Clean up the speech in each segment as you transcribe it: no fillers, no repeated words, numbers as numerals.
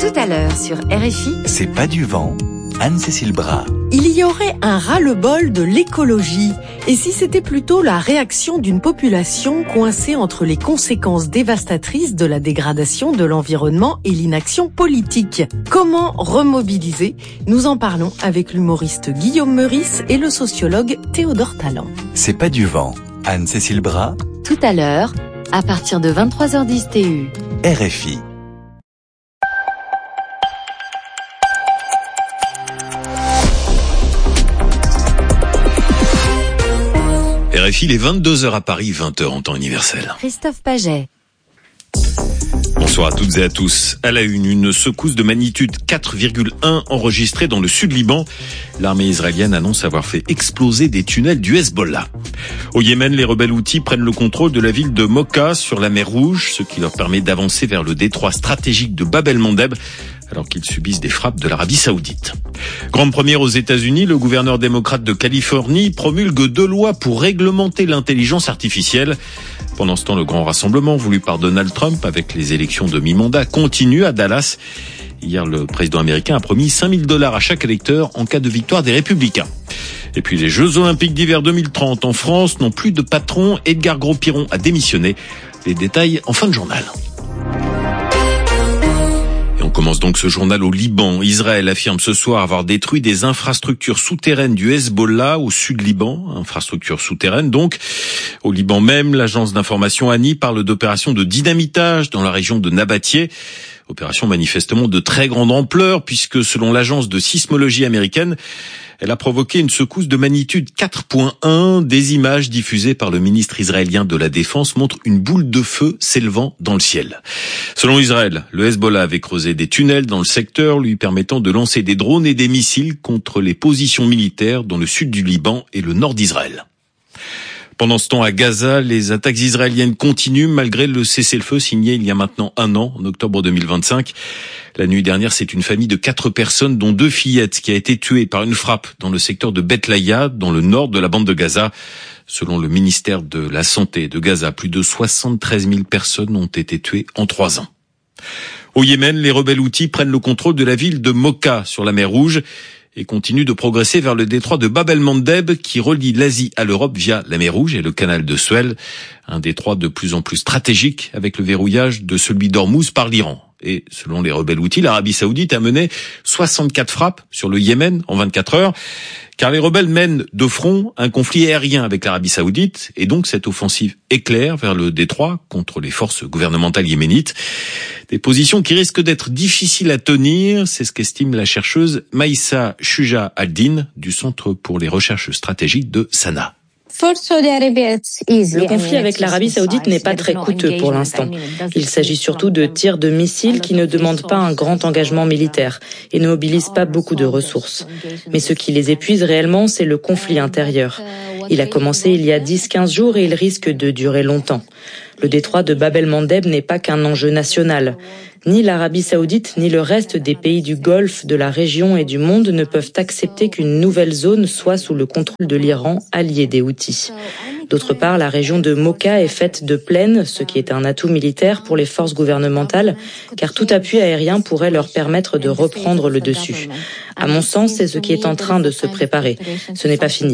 Tout à l'heure sur RFI. C'est pas du vent, Anne-Cécile Bras. Il y aurait un ras-le-bol de l'écologie. Et si c'était plutôt la réaction d'une population coincée entre les conséquences dévastatrices de la dégradation de l'environnement et l'inaction politique? Comment remobiliser? Nous en parlons avec l'humoriste Guillaume Meurice et le sociologue Théodore Tallant. C'est pas du vent, Anne-Cécile Bras. Tout à l'heure, à partir de 23h10 TU. RFI. RFI, il est 22h à Paris, 20h en temps universel. Christophe Paget. Bonsoir à toutes et à tous. À la une secousse de magnitude 4,1 enregistrée dans le sud Liban. L'armée israélienne annonce avoir fait exploser des tunnels du Hezbollah. Au Yémen, les rebelles houthis prennent le contrôle de la ville de Mocha sur la mer Rouge, ce qui leur permet d'avancer vers le détroit stratégique de Bab el-Mandeb, alors qu'ils subissent des frappes de l'Arabie Saoudite. Grande première aux États-Unis, le gouverneur démocrate de Californie promulgue 2 lois pour réglementer l'intelligence artificielle. Pendant ce temps, le grand rassemblement voulu par Donald Trump avec les élections de mi-mandat continue à Dallas. Hier, le président américain a promis $5 000 à chaque électeur en cas de victoire des Républicains. Et puis les Jeux Olympiques d'hiver 2030 en France n'ont plus de patron. Edgar Gros-Piron a démissionné. Les détails en fin de journal. On commence donc ce journal au Liban. Israël affirme ce soir avoir détruit des infrastructures souterraines du Hezbollah au sud Liban. Infrastructures souterraines donc. Au Liban même, l'agence d'information ANI parle d'opération de dynamitage dans la région de Nabatieh. Opération manifestement de très grande ampleur puisque selon l'agence de sismologie américaine, elle a provoqué une secousse de magnitude 4,1. Des images diffusées par le ministre israélien de la Défense montrent une boule de feu s'élevant dans le ciel. Selon Israël, le Hezbollah avait creusé des tunnels dans le secteur, lui permettant de lancer des drones et des missiles contre les positions militaires dans le sud du Liban et le nord d'Israël. Pendant ce temps, à Gaza, les attaques israéliennes continuent malgré le cessez-le-feu signé il y a maintenant 1 an, en octobre 2025. La nuit dernière, c'est une famille de 4 personnes, dont 2 fillettes, qui a été tuée par une frappe dans le secteur de Beth Laïa, dans le nord de la bande de Gaza. Selon le ministère de la Santé de Gaza, plus de 73 000 personnes ont été tuées en 3 ans. Au Yémen, les rebelles houthis prennent le contrôle de la ville de Mocha sur la mer Rouge et continuent de progresser vers le détroit de Bab el-Mandeb qui relie l'Asie à l'Europe via la mer Rouge et le canal de Suez, un détroit de plus en plus stratégique avec le verrouillage de celui d'Ormuz par l'Iran. Et selon les rebelles houthis, l'Arabie Saoudite a mené 64 frappes sur le Yémen en 24 heures, car les rebelles mènent de front un conflit aérien avec l'Arabie Saoudite, et donc cette offensive éclair vers le détroit contre les forces gouvernementales yéménites. Des positions qui risquent d'être difficiles à tenir, c'est ce qu'estime la chercheuse Maïssa Shuja Al-Din du Centre pour les recherches stratégiques de Sanaa. Le conflit avec l'Arabie Saoudite n'est pas très coûteux pour l'instant. Il s'agit surtout de tirs de missiles qui ne demandent pas un grand engagement militaire et ne mobilisent pas beaucoup de ressources. Mais ce qui les épuise réellement, c'est le conflit intérieur. Il a commencé il y a 10-15 jours et il risque de durer longtemps. Le détroit de Bab el-Mandeb n'est pas qu'un enjeu national. Ni l'Arabie Saoudite, ni le reste des pays du Golfe, de la région et du monde ne peuvent accepter qu'une nouvelle zone soit sous le contrôle de l'Iran, allié des Houthis. D'autre part, la région de Mocha est faite de plaines, ce qui est un atout militaire pour les forces gouvernementales, car tout appui aérien pourrait leur permettre de reprendre le dessus. À mon sens, c'est ce qui est en train de se préparer. Ce n'est pas fini.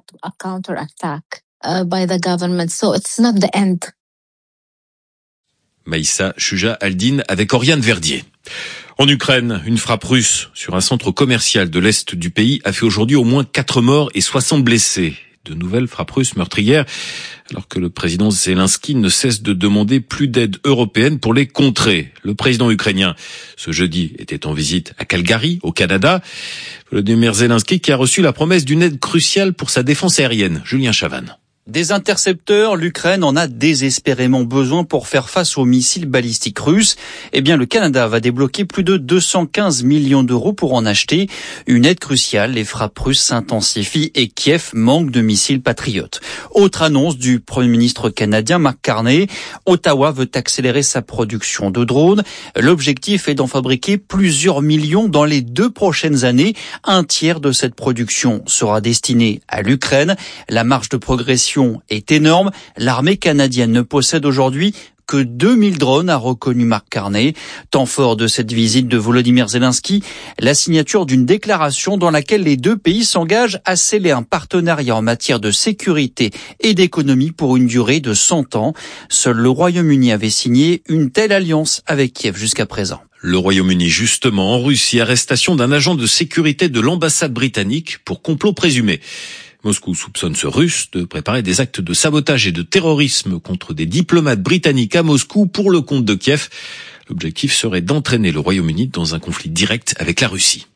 Maïssa Shuja Al-Din avec Oriane Verdier. En Ukraine, une frappe russe sur un centre commercial de l'est du pays a fait aujourd'hui au moins 4 morts et 60 blessés. De nouvelles frappes russes meurtrières, alors que le président Zelensky ne cesse de demander plus d'aide européenne pour les contrer. Le président ukrainien, ce jeudi, était en visite à Calgary, au Canada. Volodymyr Zelensky qui a reçu la promesse d'une aide cruciale pour sa défense aérienne. Julien Chavannes. Des intercepteurs, l'Ukraine en a désespérément besoin pour faire face aux missiles balistiques russes. Eh bien, le Canada va débloquer plus de 215 millions d'euros pour en acheter. Une aide cruciale, les frappes russes s'intensifient et Kiev manque de missiles patriotes. Autre annonce du Premier ministre canadien Mark Carney, Ottawa veut accélérer sa production de drones. L'objectif est d'en fabriquer plusieurs millions dans les 2 prochaines années. 1/3 de cette production sera destinée à l'Ukraine. La marge de progression est énorme. L'armée canadienne ne possède aujourd'hui que 2000 drones, a reconnu Mark Carney. Temps fort de cette visite de Volodymyr Zelensky, la signature d'une déclaration dans laquelle les deux pays s'engagent à sceller un partenariat en matière de sécurité et d'économie pour une durée de 100 ans. Seul le Royaume-Uni avait signé une telle alliance avec Kiev jusqu'à présent. Le Royaume-Uni, justement, en Russie, arrestation d'un agent de sécurité de l'ambassade britannique pour complot présumé. Moscou soupçonne ce Russe de préparer des actes de sabotage et de terrorisme contre des diplomates britanniques à Moscou pour le compte de Kiev. L'objectif serait d'entraîner le Royaume-Uni dans un conflit direct avec la Russie.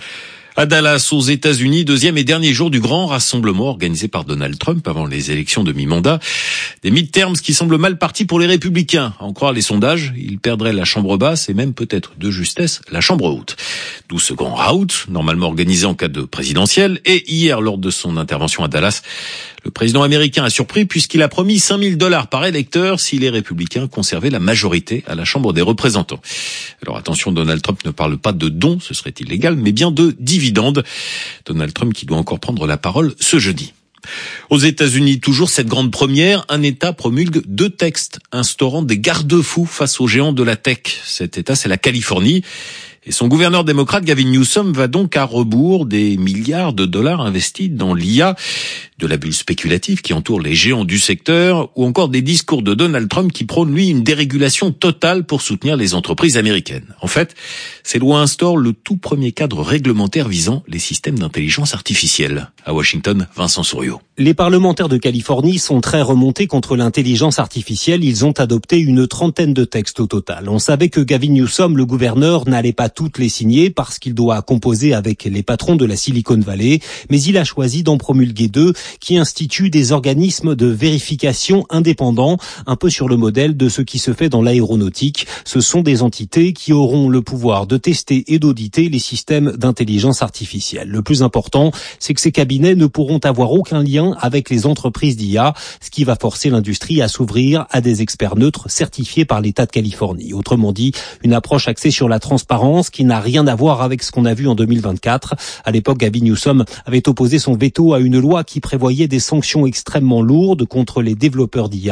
À Dallas, aux États-Unis, deuxième et dernier jour du grand rassemblement organisé par Donald Trump avant les élections de mi-mandat. Des midterms qui semblent mal partis pour les républicains. À en croire les sondages, ils perdraient la chambre basse et même peut-être de justesse la chambre haute. D'où ce grand rout, normalement organisé en cas de présidentielle. Et hier, lors de son intervention à Dallas, le président américain a surpris puisqu'il a promis $5 000 par électeur si les républicains conservaient la majorité à la Chambre des représentants. Alors attention, Donald Trump ne parle pas de dons, ce serait illégal, mais bien de dividendes. Donald Trump qui doit encore prendre la parole ce jeudi. Aux États-Unis, toujours cette grande première, un État promulgue 2 textes instaurant des garde-fous face aux géants de la tech. Cet État, c'est la Californie. Et son gouverneur démocrate, Gavin Newsom, va donc à rebours des milliards de dollars investis dans l'IA, de la bulle spéculative qui entoure les géants du secteur, ou encore des discours de Donald Trump qui prônent, lui, une dérégulation totale pour soutenir les entreprises américaines. En fait, ces lois instaurent le tout premier cadre réglementaire visant les systèmes d'intelligence artificielle. À Washington, Vincent Souriau. Les parlementaires de Californie sont très remontés contre l'intelligence artificielle. Ils ont adopté une 30aine de textes au total. On savait que Gavin Newsom, le gouverneur, n'allait pas toutes les signer parce qu'il doit composer avec les patrons de la Silicon Valley. Mais il a choisi d'en promulguer 2 qui instituent des organismes de vérification indépendants, un peu sur le modèle de ce qui se fait dans l'aéronautique. Ce sont des entités qui auront le pouvoir de tester et d'auditer les systèmes d'intelligence artificielle. Le plus important, c'est que ces cabinets ne pourront avoir aucun lien avec les entreprises d'IA, ce qui va forcer l'industrie à s'ouvrir à des experts neutres certifiés par l'État de Californie. Autrement dit, une approche axée sur la transparence qui n'a rien à voir avec ce qu'on a vu en 2024. À l'époque, Gavin Newsom avait opposé son veto à une loi qui prévoyait des sanctions extrêmement lourdes contre les développeurs d'IA.